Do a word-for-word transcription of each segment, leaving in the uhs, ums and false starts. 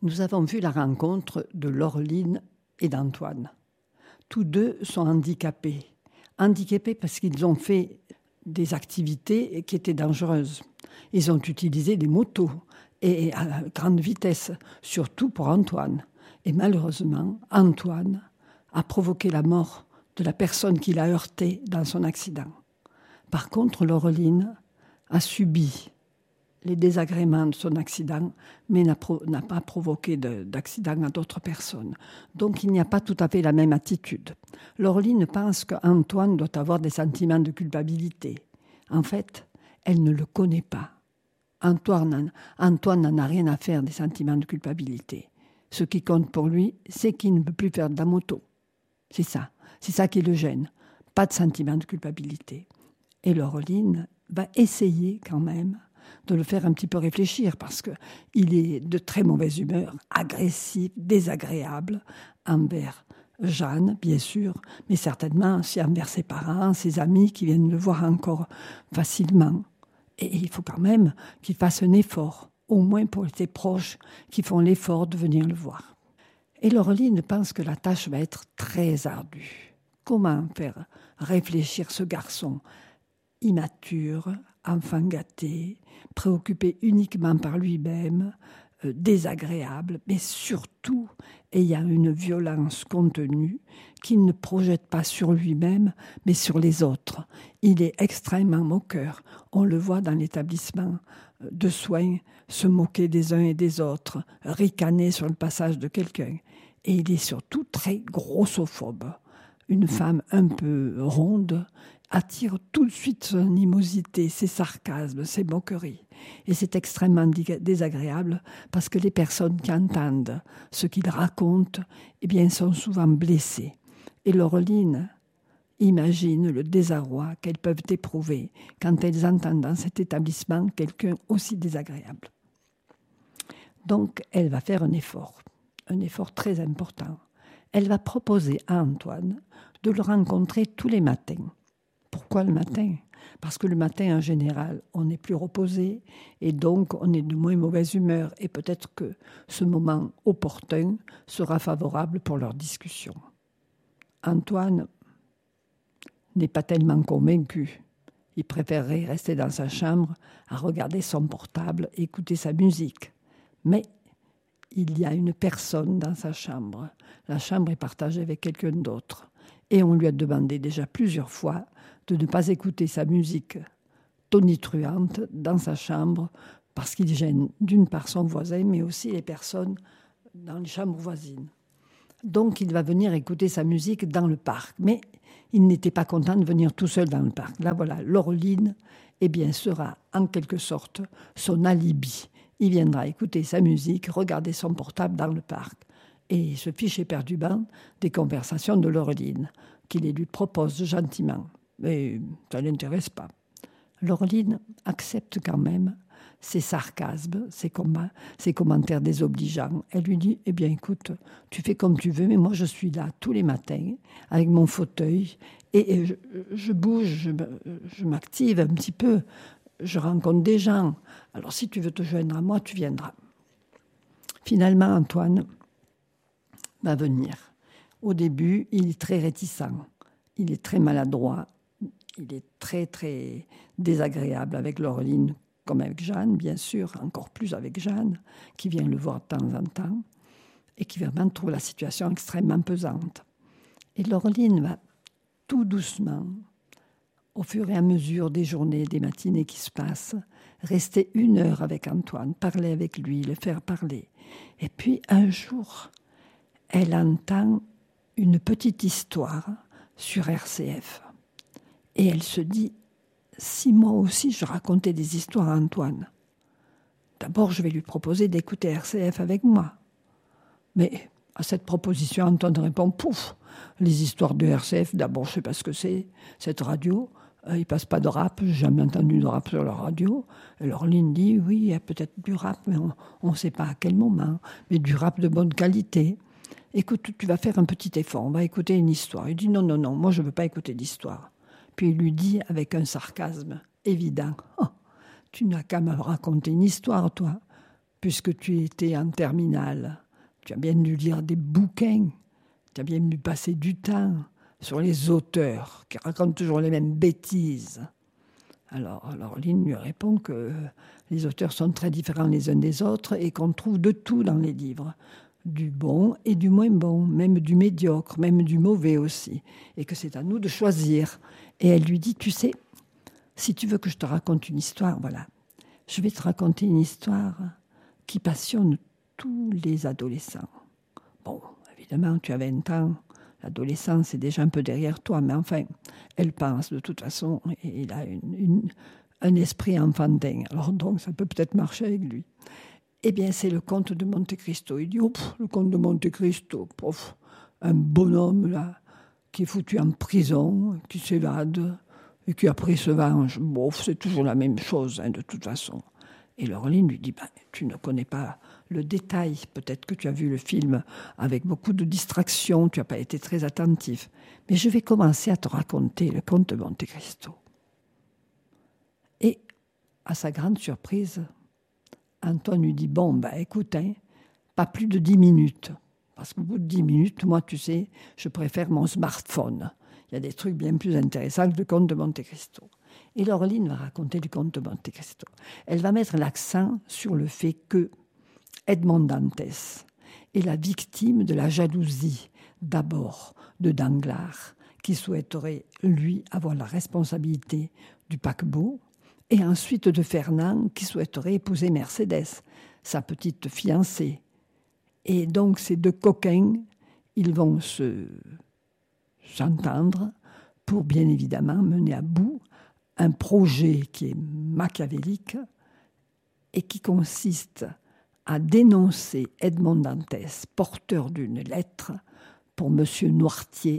Nous avons vu la rencontre de Laureline et d'Antoine. Tous deux sont handicapés. Handicapés parce qu'ils ont fait des activités qui étaient dangereuses. Ils ont utilisé des motos et à grande vitesse, surtout pour Antoine. Et malheureusement, Antoine a provoqué la mort de la personne qui l'a heurté dans son accident. Par contre, Laureline a subi les désagréments de son accident, mais n'a, pro- n'a pas provoqué de, d'accident à d'autres personnes. Donc il n'y a pas tout à fait la même attitude. Laureline pense qu'Antoine doit avoir des sentiments de culpabilité. En fait, elle ne le connaît pas. Antoine, Antoine n'en a rien à faire des sentiments de culpabilité. Ce qui compte pour lui, c'est qu'il ne peut plus faire de la moto. C'est ça. C'est ça qui le gêne. Pas de sentiment de culpabilité. Et Laureline va essayer quand même de le faire un petit peu réfléchir parce qu'il est de très mauvaise humeur, agressif, désagréable envers Jeanne, bien sûr, mais certainement aussi envers ses parents, ses amis qui viennent le voir encore facilement. Et il faut quand même qu'il fasse un effort, au moins pour ses proches qui font l'effort de venir le voir. Et Laureline pense que la tâche va être très ardue. Comment faire réfléchir ce garçon immature, enfant gâté, préoccupé uniquement par lui-même, euh, désagréable, mais surtout ayant une violence contenue qu'il ne projette pas sur lui-même, mais sur les autres. Il est extrêmement moqueur. On le voit dans l'établissement de soins, se moquer des uns et des autres, ricaner sur le passage de quelqu'un. Et il est surtout très grossophobe. Une femme un peu ronde attire tout de suite son animosité, ses sarcasmes, ses moqueries. Et c'est extrêmement désagréable parce que les personnes qui entendent ce qu'il raconte, eh bien, sont souvent blessées. Et Laureline imagine le désarroi qu'elles peuvent éprouver quand elles entendent dans cet établissement quelqu'un aussi désagréable. Donc, elle va faire un effort, un effort très important. Elle va proposer à Antoine de le rencontrer tous les matins. Pourquoi le matin ? Parce que le matin, en général, on est plus reposé et donc on est de moins mauvaise humeur. Et peut-être que ce moment opportun sera favorable pour leur discussion. Antoine n'est pas tellement convaincu. Il préférerait rester dans sa chambre à regarder son portable, écouter sa musique. Mais il y a une personne dans sa chambre. La chambre est partagée avec quelqu'un d'autre. Et on lui a demandé déjà plusieurs fois de ne pas écouter sa musique tonitruante dans sa chambre parce qu'il gêne d'une part son voisin, mais aussi les personnes dans les chambres voisines. Donc il va venir écouter sa musique dans le parc. Mais il n'était pas content de venir tout seul dans le parc. Là, voilà, Laureline, eh bien, sera en quelque sorte son alibi. Il viendra écouter sa musique, regarder son portable dans le parc. Et il se fiche éperdument des conversations de Laureline, qu'il les lui propose gentiment. Mais ça ne l'intéresse pas. Laureline accepte quand même ses sarcasmes, ses, combats, ses commentaires désobligeants. Elle lui dit, eh bien écoute, tu fais comme tu veux, mais moi je suis là tous les matins avec mon fauteuil et, et je, je bouge, je, je m'active un petit peu, je rencontre des gens. Alors si tu veux te joindre à moi, tu viendras. Finalement, Antoine va venir. Au début, il est très réticent, il est très maladroit, il est très très désagréable avec Laureline, comme avec Jeanne, bien sûr, encore plus avec Jeanne, qui vient le voir de temps en temps, et qui vraiment trouve la situation extrêmement pesante. Et Laureline va tout doucement, au fur et à mesure des journées, des matinées qui se passent, rester une heure avec Antoine, parler avec lui, le faire parler. Et puis un jour, elle entend une petite histoire sur R C F. Et elle se dit, si moi aussi je racontais des histoires à Antoine, d'abord je vais lui proposer d'écouter R C F avec moi. Mais à cette proposition, Antoine répond, pouf, les histoires de R C F, d'abord je ne sais pas ce que c'est, cette radio, euh, il ne passe pas de rap, je n'ai jamais entendu de rap sur la radio. Et Laureline dit, oui, il y a peut-être du rap, mais on ne sait pas à quel moment, mais du rap de bonne qualité. Écoute, tu vas faire un petit effort, on va écouter une histoire. Il dit, non, non, non, moi je ne veux pas écouter d'histoire. Puis il lui dit avec un sarcasme évident, oh, tu n'as qu'à me raconter une histoire, toi, puisque tu étais en terminale, tu as bien dû lire des bouquins, tu as bien dû passer du temps sur les auteurs qui racontent toujours les mêmes bêtises. » Alors, alors Lynn lui répond que les auteurs sont très différents les uns des autres et qu'on trouve de tout dans les livres. Du bon et du moins bon, même du médiocre, même du mauvais aussi. Et que c'est à nous de choisir. Et elle lui dit, tu sais, si tu veux que je te raconte une histoire, voilà, je vais te raconter une histoire qui passionne tous les adolescents. Bon, évidemment, tu as vingt ans, l'adolescence est déjà un peu derrière toi, mais enfin, elle pense de toute façon, et il a une, une, un esprit enfantin. Alors donc, ça peut peut-être marcher avec lui. Eh bien, c'est le comte de Monte Cristo. Il dit, oh, pff, le comte de Monte Cristo, prof, un bonhomme là, qui est foutu en prison, qui s'évade, et qui après se venge. Bon, c'est toujours la même chose, hein, de toute façon. Et Laureline lui dit, ben, tu ne connais pas le détail. Peut-être que tu as vu le film avec beaucoup de distractions, tu n'as pas été très attentif. Mais je vais commencer à te raconter le comte de Monte Cristo. Et, à sa grande surprise, Antoine lui dit, bon, ben, écoute, hein, pas plus de dix minutes. Parce qu'au bout de dix minutes, moi, tu sais, je préfère mon smartphone. Il y a des trucs bien plus intéressants que le comte de Monte Cristo. Et Laureline va raconter le comte de Monte Cristo. Elle va mettre l'accent sur le fait que Edmond Dantès est la victime de la jalousie, d'abord de Danglars, qui souhaiterait, lui, avoir la responsabilité du paquebot, et ensuite de Fernand, qui souhaiterait épouser Mercédès, sa petite fiancée. Et donc, ces deux coquins, ils vont se, s'entendre pour, bien évidemment, mener à bout un projet qui est machiavélique et qui consiste à dénoncer Edmond Dantès, porteur d'une lettre pour M. Noirtier,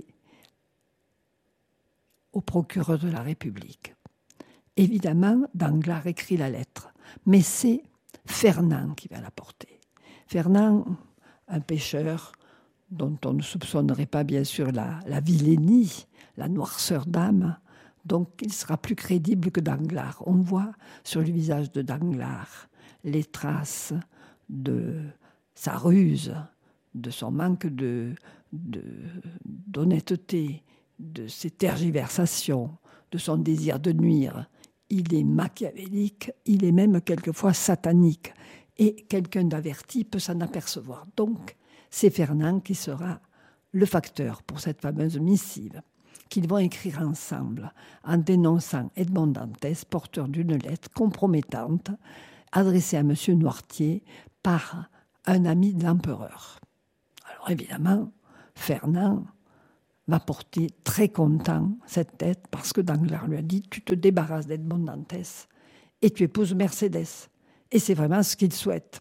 au procureur de la République. Évidemment, Danglars écrit la lettre, mais c'est Fernand qui va la porter. Fernand, un pêcheur dont on ne soupçonnerait pas bien sûr la, la vilainie, la noirceur d'âme, donc il sera plus crédible que Danglars. On voit sur le visage de Danglars les traces de sa ruse, de son manque de, de, d'honnêteté, de ses tergiversations, de son désir de nuire. Il est machiavélique, il est même quelquefois satanique. Et quelqu'un d'averti peut s'en apercevoir. Donc, c'est Fernand qui sera le facteur pour cette fameuse missive qu'ils vont écrire ensemble en dénonçant Edmond Dantès, porteur d'une lettre compromettante adressée à M. Noirtier par un ami de l'empereur. Alors évidemment, Fernand va porter très content cette lettre parce que Danglars lui a dit « Tu te débarrasses d'Edmond Dantès et tu épouses Mercédès ». Et c'est vraiment ce qu'il souhaite.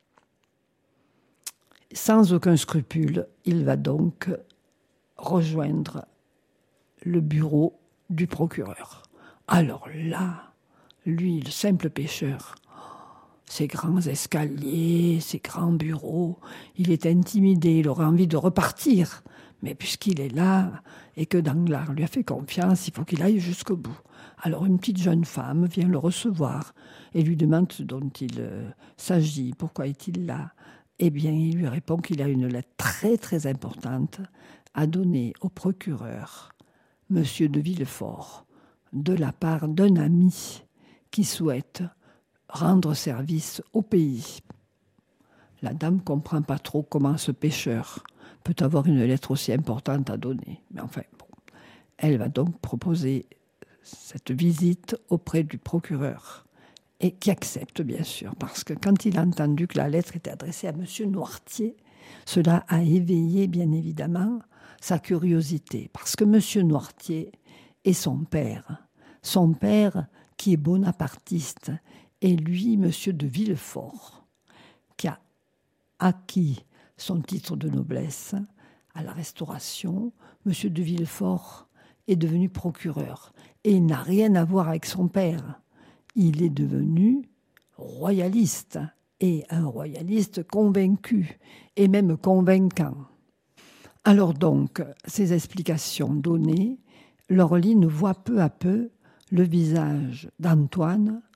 Sans aucun scrupule, il va donc rejoindre le bureau du procureur. Alors là, lui, le simple pêcheur, ses grands escaliers, ses grands bureaux, il est intimidé, il aurait envie de repartir. Mais puisqu'il est là et que Danglars lui a fait confiance, il faut qu'il aille jusqu'au bout. Alors une petite jeune femme vient le recevoir et lui demande ce dont il euh, s'agit, pourquoi est-il là. Eh bien, il lui répond qu'il a une lettre très très importante à donner au procureur, Monsieur de Villefort, de la part d'un ami qui souhaite rendre service au pays. La dame ne comprend pas trop comment ce pêcheur peut avoir une lettre aussi importante à donner. Mais enfin, bon. Elle va donc proposer cette visite auprès du procureur et qui accepte, bien sûr, parce que quand il a entendu que la lettre était adressée à M. Noirtier, cela a éveillé, bien évidemment, sa curiosité, parce que M. Noirtier est son père. Son père, qui est bonapartiste, et lui, M. de Villefort, qui a acquis son titre de noblesse à la Restauration. M. de Villefort est devenu procureur, et il n'a rien à voir avec son père. Il est devenu royaliste, et un royaliste convaincu, et même convaincant. Alors donc, ces explications données, Laureline voit peu à peu le visage d'Antoine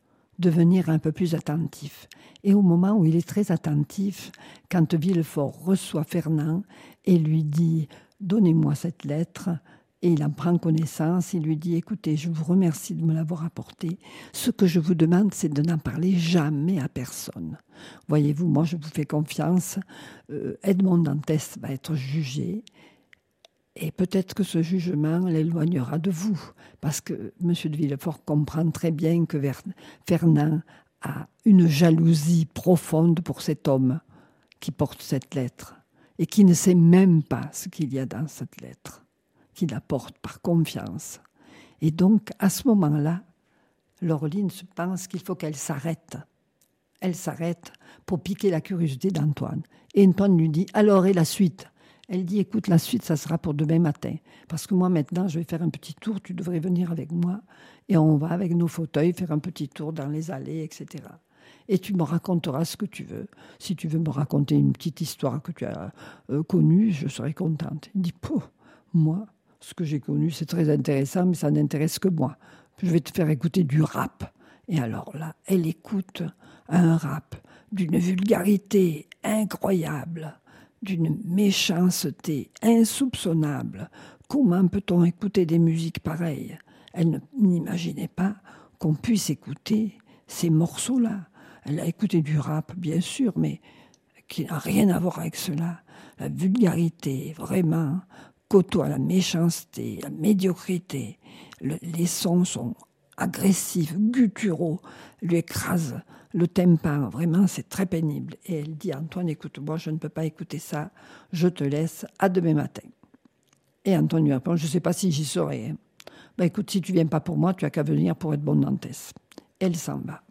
devenir un peu plus attentif. Et au moment où il est très attentif, quand Villefort reçoit Fernand et lui dit « Donnez-moi cette lettre », et il en prend connaissance, il lui dit « Écoutez, je vous remercie de me l'avoir apportée. Ce que je vous demande, c'est de n'en parler jamais à personne. Voyez-vous, moi je vous fais confiance. Euh, Edmond Dantès va être jugé. Et peut-être que ce jugement l'éloignera de vous. Parce que M. de Villefort comprend très bien que Fernand a une jalousie profonde pour cet homme qui porte cette lettre et qui ne sait même pas ce qu'il y a dans cette lettre, qui la porte par confiance. Et donc, à ce moment-là, Laureline se pense qu'il faut qu'elle s'arrête. Elle s'arrête pour piquer la curiosité d'Antoine. Et Antoine lui dit « Alors, et la suite ?» Elle dit « Écoute, la suite, ça sera pour demain matin. Parce que moi, maintenant, je vais faire un petit tour. Tu devrais venir avec moi. Et on va, avec nos fauteuils, faire un petit tour dans les allées, et cetera. Et tu me raconteras ce que tu veux. Si tu veux me raconter une petite histoire que tu as euh, connue, je serai contente. » Il dit « Pouh, moi, ce que j'ai connu, c'est très intéressant, mais ça n'intéresse que moi. Je vais te faire écouter du rap. » Et alors là, elle écoute un rap d'une vulgarité incroyable, d'une méchanceté insoupçonnable. Comment peut-on écouter des musiques pareilles ? Elle n'imaginait pas qu'on puisse écouter ces morceaux-là. Elle a écouté du rap, bien sûr, mais qui n'a rien à voir avec cela. La vulgarité, vraiment, côtoie la méchanceté, la médiocrité. Le, les sons sont agressifs, gutturaux, lui écrasent le tympan. Vraiment, c'est très pénible. Et elle dit « Antoine, écoute-moi, je ne peux pas écouter ça. Je te laisse. À demain matin. » Et Antoine lui répond « Je ne sais pas si j'y serai. Hein. » Ben, écoute, si tu ne viens pas pour moi, tu n'as qu'à venir pour Edmond Dantès. Elle s'en va.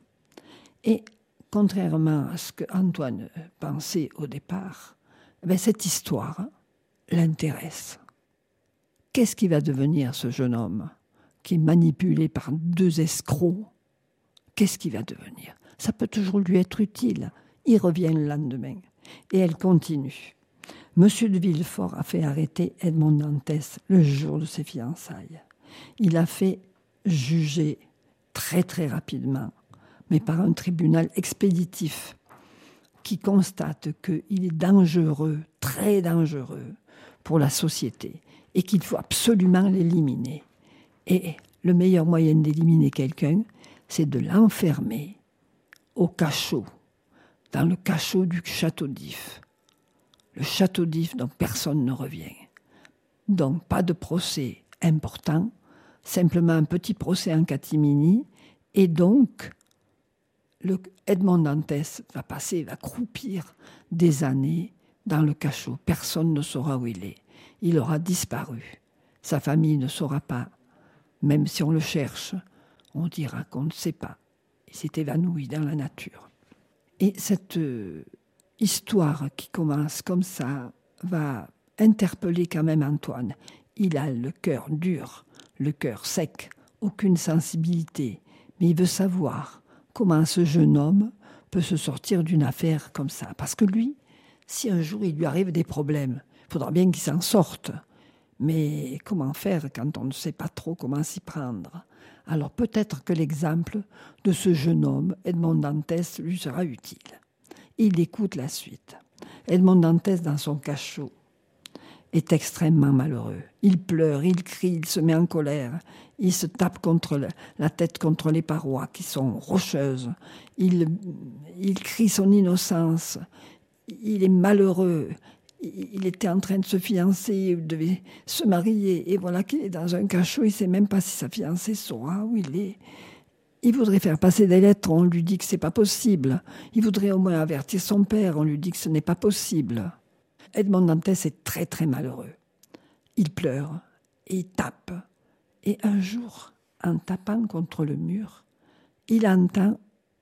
Et contrairement à ce que Antoine pensait au départ, ben, cette histoire l'intéresse. Qu'est-ce qui va devenir ce jeune homme qui est manipulé par deux escrocs? Qu'est-ce qui va devenir? Ça peut toujours lui être utile. Il revient le lendemain. Et elle continue. Monsieur de Villefort a fait arrêter Edmond Dantès le jour de ses fiançailles. Il a fait juger très très rapidement, mais par un tribunal expéditif qui constate qu'il est dangereux, très dangereux pour la société et qu'il faut absolument l'éliminer. Et le meilleur moyen d'éliminer quelqu'un, c'est de l'enfermer au cachot, dans le cachot du château d'If. Le château d'If dont personne ne revient. Donc pas de procès important, simplement un petit procès en catimini, et donc le Edmond Dantès va passer, va croupir des années dans le cachot. Personne ne saura où il est. Il aura disparu. Sa famille ne saura pas. Même si on le cherche, on dira qu'on ne sait pas. Il s'est évanoui dans la nature. Et cette euh, histoire qui commence comme ça va interpeller quand même Antoine. Il a le cœur dur, le cœur sec, aucune sensibilité. Mais il veut savoir comment ce jeune homme peut se sortir d'une affaire comme ça. Parce que lui, si un jour il lui arrive des problèmes, il faudra bien qu'il s'en sorte. Mais comment faire quand on ne sait pas trop comment s'y prendre? Alors peut-être que l'exemple de ce jeune homme, Edmond Dantès, lui sera utile. Il écoute la suite. Edmond Dantès, dans son cachot, est extrêmement malheureux. Il pleure, il crie, il se met en colère. Il se tape contre la, la tête contre les parois qui sont rocheuses. Il, il crie son innocence. Il est malheureux. Il était en train de se fiancer, il devait se marier. Et voilà qu'il est dans un cachot. Il ne sait même pas si sa fiancée saura où il est. Il voudrait faire passer des lettres. On lui dit que ce n'est pas possible. Il voudrait au moins avertir son père. On lui dit que ce n'est pas possible. Edmond Dantès est très très malheureux. Il pleure et il tape. Et un jour, en tapant contre le mur, il entend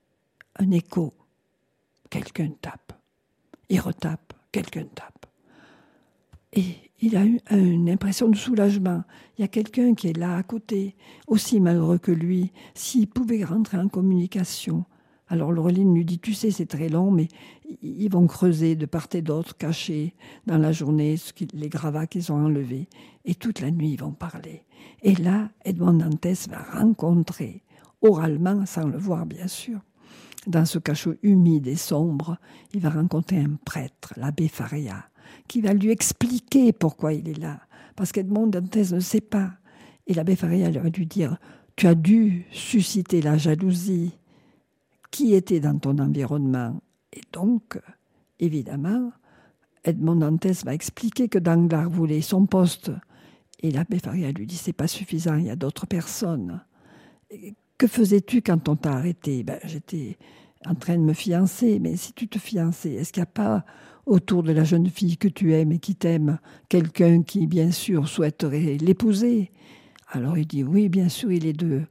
un écho. Quelqu'un tape. Il retape. Quelqu'un tape. Et il a eu une impression de soulagement. Il y a quelqu'un qui est là à côté, aussi malheureux que lui, s'il pouvait rentrer en communication. Alors Laureline lui dit, tu sais, c'est très long, mais ils vont creuser de part et d'autre, cacher dans la journée les gravats qu'ils ont enlevés. Et toute la nuit, ils vont parler. Et là, Edmond Dantès va rencontrer oralement, sans le voir bien sûr. Dans ce cachot humide et sombre, il va rencontrer un prêtre, l'abbé Faria, qui va lui expliquer pourquoi il est là. Parce qu'Edmond Dantès ne sait pas. Et l'abbé Faria va lui dire « Tu as dû susciter la jalousie qui était dans ton environnement. » Et donc, évidemment, Edmond Dantès va expliquer que Danglars voulait son poste. Et l'abbé Faria lui dit « C'est pas suffisant, il y a d'autres personnes. » Que faisais-tu quand on t'a arrêté ? Ben, j'étais en train de me fiancer, mais si tu te fiançais, est-ce qu'il n'y a pas autour de la jeune fille que tu aimes et qui t'aime quelqu'un qui, bien sûr, souhaiterait l'épouser ? Alors il dit oui, bien sûr, il est de...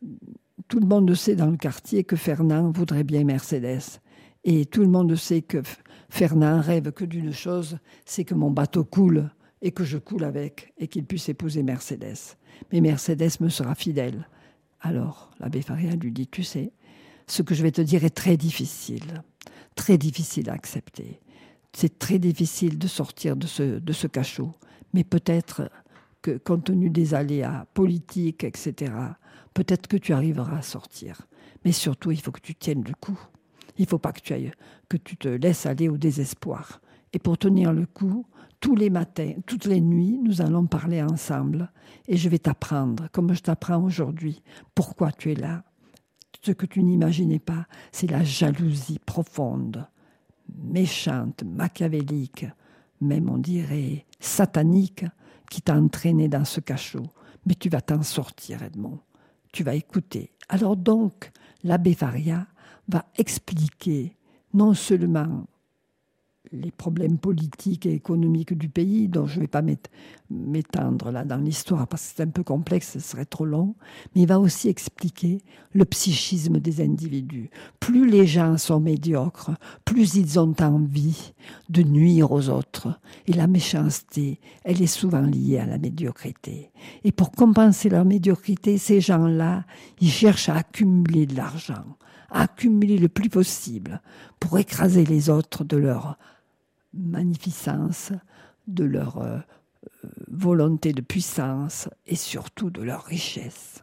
Tout le monde sait dans le quartier que Fernand voudrait bien Mercédès. Et tout le monde sait que Fernand rêve que d'une chose, c'est que mon bateau coule et que je coule avec et qu'il puisse épouser Mercédès. Mais Mercédès me sera fidèle. Alors, l'abbé Faria lui dit, tu sais, ce que je vais te dire est très difficile, très difficile à accepter. C'est très difficile de sortir de ce, de ce cachot, mais peut-être que, compte tenu des aléas politiques, et cetera, peut-être que tu arriveras à sortir. Mais surtout, il faut que tu tiennes le coup. Il ne faut pas que tu ailles, que tu te laisses aller au désespoir. Et pour tenir le coup, tous les matins, toutes les nuits, nous allons parler ensemble et je vais t'apprendre, comme je t'apprends aujourd'hui, pourquoi tu es là. Ce que tu n'imaginais pas, c'est la jalousie profonde, méchante, machiavélique, même on dirait satanique, qui t'a entraîné dans ce cachot. Mais tu vas t'en sortir, Edmond. Tu vas écouter. Alors donc, l'abbé Faria va expliquer non seulement les problèmes politiques et économiques du pays, dont je ne vais pas m'étendre là dans l'histoire parce que c'est un peu complexe, ce serait trop long, mais il va aussi expliquer le psychisme des individus. Plus les gens sont médiocres, plus ils ont envie de nuire aux autres. Et la méchanceté, elle est souvent liée à la médiocrité. Et pour compenser leur médiocrité, ces gens-là, ils cherchent à accumuler de l'argent, à accumuler le plus possible pour écraser les autres de leur magnificence, de leur euh, volonté de puissance et surtout de leur richesse.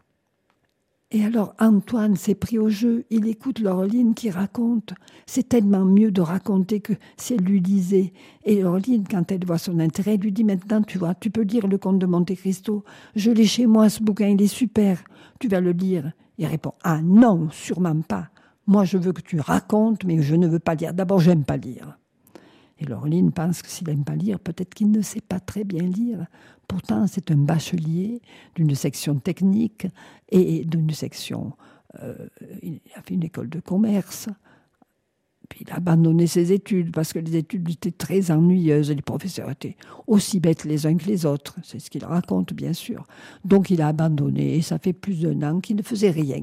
Et alors Antoine s'est pris au jeu, il écoute Laureline qui raconte. C'est tellement mieux de raconter que si elle lui disait. Et Laureline, quand elle voit son intérêt, elle lui dit maintenant, tu vois, tu peux lire Le Comte de Monte Cristo. Je l'ai chez moi, ce bouquin, il est super. Tu vas le lire. Il répond, ah non, sûrement pas. Moi, je veux que tu racontes, mais je ne veux pas lire. D'abord, j'aime pas lire. Et Laureline pense que s'il n'aime pas lire, peut-être qu'il ne sait pas très bien lire. Pourtant, c'est un bachelier d'une section technique et d'une section... Euh, il a fait une école de commerce. Puis il a abandonné ses études parce que les études étaient très ennuyeuses. Les professeurs étaient aussi bêtes les uns que les autres. C'est ce qu'il raconte, bien sûr. Donc il a abandonné et ça fait plus d'un an qu'il ne faisait rien.